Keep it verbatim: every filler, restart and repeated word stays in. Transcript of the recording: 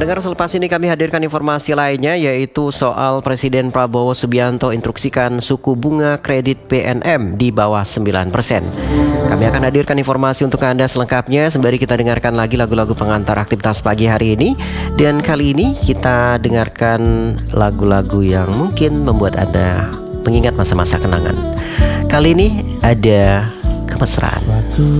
pendengar, selepas ini kami hadirkan informasi lainnya, yaitu soal Presiden Prabowo Subianto instruksikan suku bunga kredit P N M di bawah sembilan persen. Kami akan hadirkan informasi untuk Anda selengkapnya sembari kita dengarkan lagi lagu-lagu pengantar aktivitas pagi hari ini. Dan kali ini kita dengarkan lagu-lagu yang mungkin membuat Anda mengingat masa-masa kenangan. Kali ini ada Kemesraan.